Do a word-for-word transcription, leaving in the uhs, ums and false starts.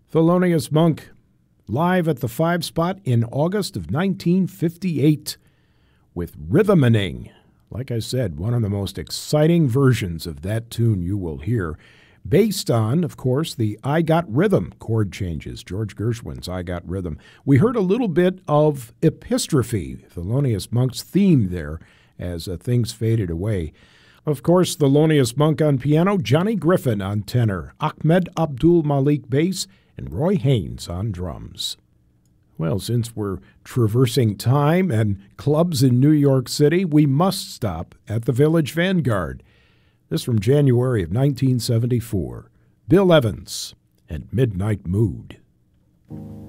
Thelonious Monk, live at the Five Spot in August of nineteen fifty-eight with Rhythmaning. Like I said, one of the most exciting versions of that tune you will hear, based on, of course, the I Got Rhythm chord changes, George Gershwin's I Got Rhythm. We heard a little bit of Epistrophe, Thelonious Monk's theme there, as uh, things faded away. Of course, Thelonious Monk on piano, Johnny Griffin on tenor, Ahmed Abdul Malik bass, and Roy Haynes on drums. Well, since we're traversing time and clubs in New York City, we must stop at the Village Vanguard. This from January of nineteen seventy-four. Bill Evans and Midnight Mood.